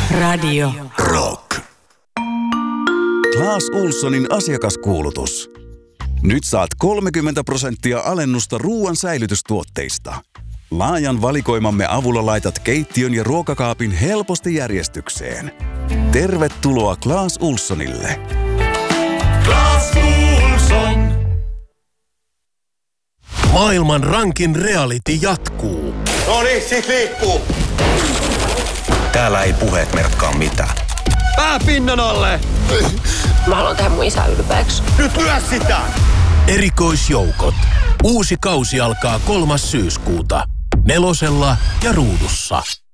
Radio Rock. Clas Ohlsonin asiakaskuulutus. Nyt saat 30% alennusta ruoan säilytystuotteista. Laajan valikoimamme avulla laitat keittiön ja ruokakaapin helposti järjestykseen. Tervetuloa Clas Ohlsonille. Clas Ohlson. Maailman rankin reality jatkuu. Noniin, sit liikkuu. Täällä ei puheet merkkaa mitään. Pää pinnan alle. Mä haluan tehdä mun isä ylpeäksi. Nyt lyö sitä. Erikoisjoukot. Uusi kausi alkaa 3. syyskuuta. 4 ja Ruudussa.